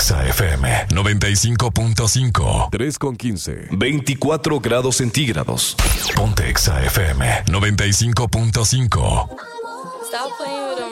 Exa FM 95.5. 3:15. 24 grados centígrados. Ponte Exa FM 95.5. Stop playing with them.